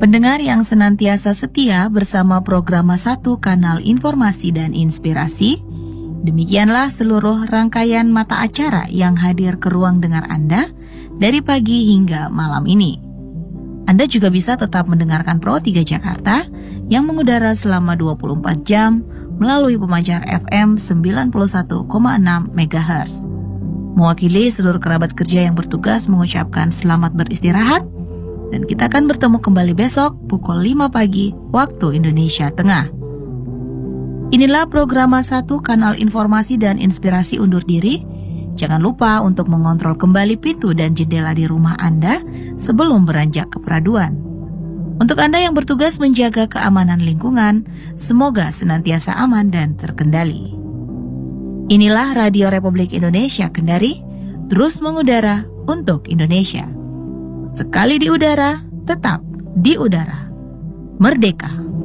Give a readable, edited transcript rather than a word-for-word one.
Pendengar yang senantiasa setia bersama program 1 Kanal Informasi dan Inspirasi, demikianlah seluruh rangkaian mata acara yang hadir ke ruang dengar Anda dari pagi hingga malam ini. Anda juga bisa tetap mendengarkan Pro 3 Jakarta yang mengudara selama 24 jam melalui pemancar FM 91,6 MHz. Mewakili seluruh kerabat kerja yang bertugas mengucapkan selamat beristirahat, dan kita akan bertemu kembali besok pukul 5 pagi waktu Indonesia Tengah. Inilah program 1 Kanal Informasi dan Inspirasi undur diri. Jangan lupa untuk mengontrol kembali pintu dan jendela di rumah Anda sebelum beranjak ke peraduan. Untuk Anda yang bertugas menjaga keamanan lingkungan, semoga senantiasa aman dan terkendali. Inilah Radio Republik Indonesia Kendari, terus mengudara untuk Indonesia. Sekali di udara, tetap di udara. Merdeka!